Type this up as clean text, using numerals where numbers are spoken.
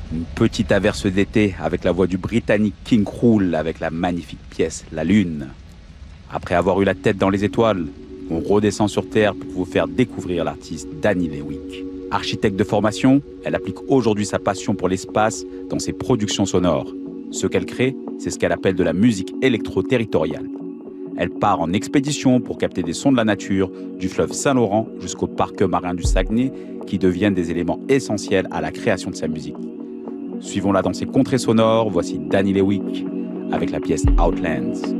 Une petite averse d'été avec la voix du Britannique King Krul avec la magnifique pièce La Lune. Après avoir eu la tête dans les étoiles, on redescend sur Terre pour vous faire découvrir l'artiste Danny Lewick. Architecte de formation, elle applique aujourd'hui sa passion pour l'espace dans ses productions sonores. Ce qu'elle crée, c'est ce qu'elle appelle de la musique électro-territoriale. Elle part en expédition pour capter des sons de la nature, du fleuve Saint-Laurent jusqu'au parc marin du Saguenay, qui deviennent des éléments essentiels à la création de sa musique. Suivons-la dans ses contrées sonores, voici Danny Lewick avec la pièce Outlands.